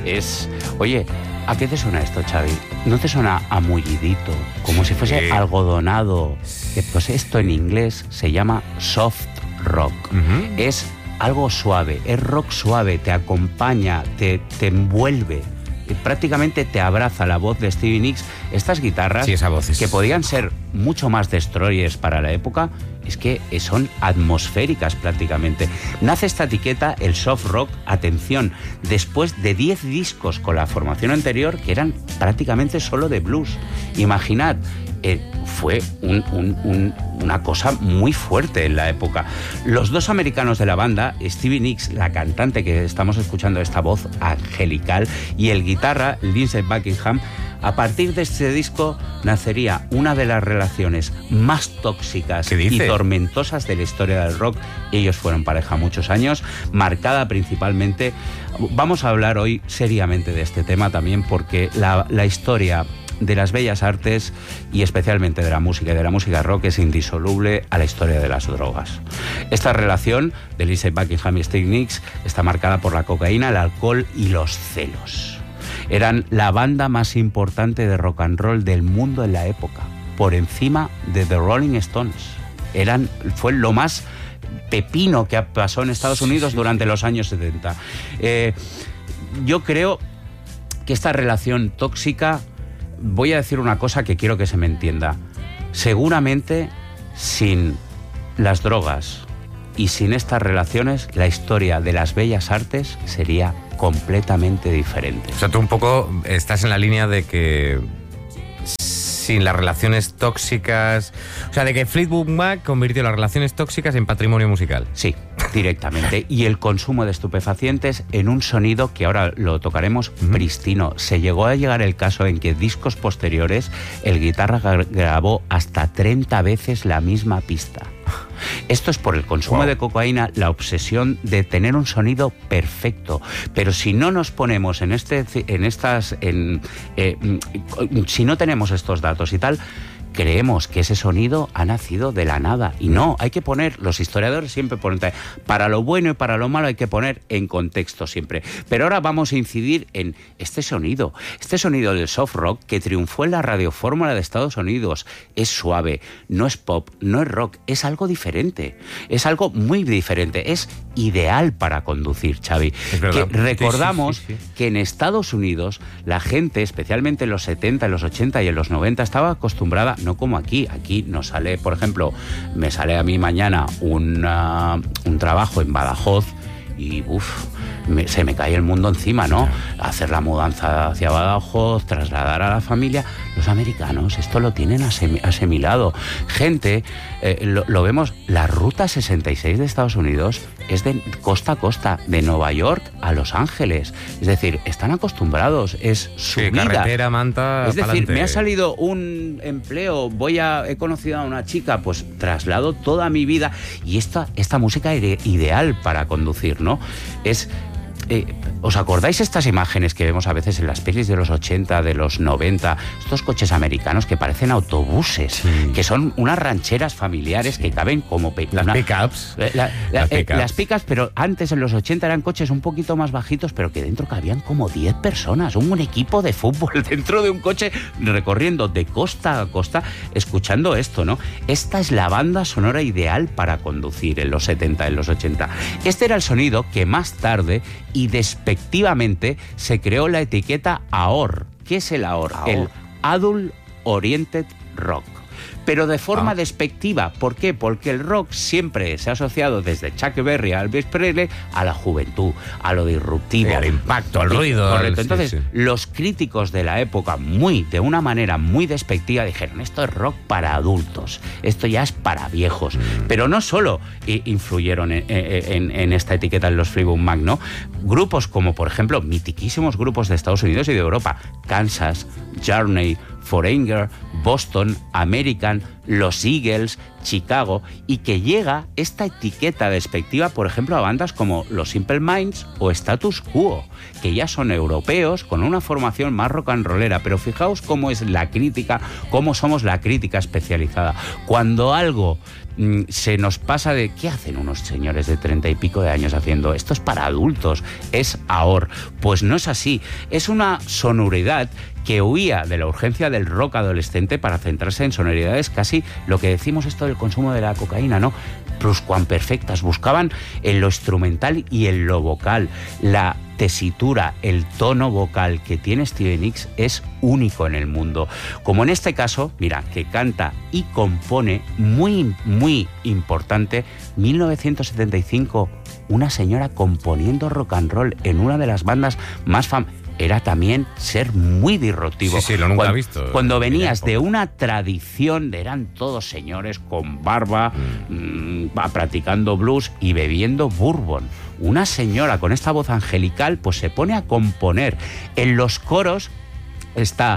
Oye, ¿a qué te suena esto, Xavi? ¿No te suena a mullidito? Como si fuese algodonado. Pues esto en inglés se llama soft rock. Es algo suave, es rock suave, te acompaña, te envuelve. Prácticamente te abraza la voz de Stevie Nicks. Estas guitarras, que podían ser mucho más destroyers para la época, es que son atmosféricas prácticamente. Nace esta etiqueta, el soft rock, atención, después de 10 discos con la formación anterior que eran prácticamente solo de blues. Imaginad, fue una cosa muy fuerte en la época. Los dos americanos de la banda, Stevie Nicks, la cantante que estamos escuchando, esta voz angelical, y el guitarra, Lindsey Buckingham, a partir de este disco nacería una de las relaciones más tóxicas y tormentosas de la historia del rock. Ellos fueron pareja muchos años, marcada principalmente... Vamos a hablar hoy seriamente de este tema también, porque la historia de las bellas artes y especialmente de la música y de la música rock es indisoluble a la historia de las drogas. Esta relación de Lindsey Buckingham y Stevie Nicks está marcada por la cocaína, el alcohol y los celos. Eran la banda más importante de rock and roll del mundo en la época, por encima de The Rolling Stones. Fue lo más pepino que pasó en Estados Unidos durante los años 70. Yo creo que esta relación tóxica, voy a decir una cosa que quiero que se me entienda. Seguramente sin las drogas y sin estas relaciones, la historia de las bellas artes sería completamente diferente. O sea, tú un poco estás en la línea de que sin las relaciones tóxicas... O sea, de que Fleetwood Mac convirtió las relaciones tóxicas en patrimonio musical. Sí, directamente. Y el consumo de estupefacientes en un sonido que ahora lo tocaremos pristino. Se llegó a llegar el caso en que discos posteriores el guitarra grabó hasta 30 veces la misma pista. Esto es por el consumo de cocaína, la obsesión de tener un sonido perfecto. Pero si no nos ponemos si no tenemos estos datos y tal, creemos que ese sonido ha nacido de la nada. Y no, hay que poner, los historiadores siempre ponen, para lo bueno y para lo malo hay que poner en contexto siempre. Pero ahora vamos a incidir en este sonido del soft rock que triunfó en la radiofórmula de Estados Unidos. Es suave, no es pop, no es rock, es algo diferente. Es algo muy diferente, es ideal para conducir, Xavi. Que recordamos que en Estados Unidos la gente, especialmente en los 70, en los 80 y en los 90, estaba acostumbrada, no como aquí nos sale, por ejemplo, me sale a mí mañana un trabajo en Badajoz y se me cae el mundo encima, ¿no? Hacer la mudanza hacia Badajoz, trasladar a la familia. Los americanos esto lo tienen asimilado. Gente, lo vemos, la ruta 66 de Estados Unidos es de costa a costa, de Nueva York a Los Ángeles. Es decir, están acostumbrados, es su vida. Carretera, manta, es decir, pa'lante. Me ha salido un empleo, he conocido a una chica, pues traslado toda mi vida. Y esta música era ideal para conducir, ¿no? ¿Os acordáis estas imágenes que vemos a veces en las pelis de los 80, de los 90? Estos coches americanos que parecen autobuses, que son unas rancheras familiares que caben como... Las pickups. Las pickups, pero antes en los 80 eran coches un poquito más bajitos, pero que dentro cabían como 10 personas, un equipo de fútbol dentro de un coche recorriendo de costa a costa, escuchando esto, ¿no? Esta es la banda sonora ideal para conducir en los 70, en los 80. Este era el sonido que más tarde y despectivamente se creó la etiqueta AOR. ¿Qué es el AOR? El Adult Oriented Rock. Pero de forma despectiva. ¿Por qué? Porque el rock siempre se ha asociado desde Chuck Berry a Elvis Presley a la juventud, a lo disruptivo, al impacto, al ruido. Correcto. Entonces, los críticos de la época, de una manera muy despectiva, dijeron, esto es rock para adultos, esto ya es para viejos. Pero no solo influyeron en esta etiqueta en los Fleetwood Mac, ¿no? Grupos como, por ejemplo, mitiquísimos grupos de Estados Unidos y de Europa, Kansas, Journey, Foreigner, Boston, American, los Eagles, Chicago, y que llega esta etiqueta despectiva, por ejemplo, a bandas como los Simple Minds o Status Quo, que ya son europeos con una formación más rock and rollera. Pero fijaos cómo es la crítica, cómo somos la crítica especializada. Cuando algo se nos pasa de ¿qué hacen unos señores de 30 y pico de años haciendo? Esto es para adultos, es ahora. Pues no es así, es una sonoridad que huía de la urgencia del rock adolescente para centrarse en sonoridades casi lo que decimos esto del consumo de la cocaína, ¿no? Pluscuamperfectas, buscaban en lo instrumental y en lo vocal. La tesitura, el tono vocal que tiene Stevie Nicks es único en el mundo. Como en este caso, mira, que canta y compone, muy, muy importante, 1975, una señora componiendo rock and roll en una de las bandas más famosas. Era también ser muy disruptivo. Sí, lo nunca he visto. Cuando venías de una tradición, eran todos señores con barba, practicando blues y bebiendo bourbon. Una señora con esta voz angelical, pues se pone a componer. En los coros está,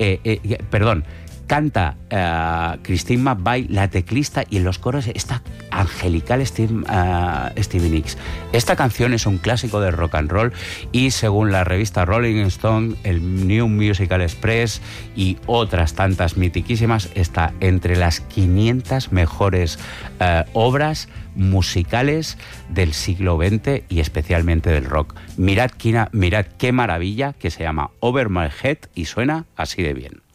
canta Christine McVie, la teclista, y en los coros está angelical Stevie Nicks. Esta canción es un clásico del rock and roll y según la revista Rolling Stone, el New Musical Express y otras tantas mitiquísimas, está entre las 500 mejores obras musicales del siglo XX y especialmente del rock. Mirad qué maravilla, que se llama Over My Head y suena así de bien.